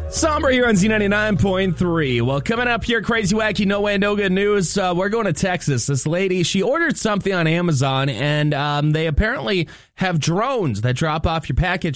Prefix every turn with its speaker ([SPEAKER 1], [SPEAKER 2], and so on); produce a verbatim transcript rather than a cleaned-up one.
[SPEAKER 1] Somber here on Z ninety-nine point three. Well, coming up here, crazy, wacky, no way, no good news. Uh, we're going to Texas. This lady, she ordered something on Amazon, and um, they apparently have drones that drop off your package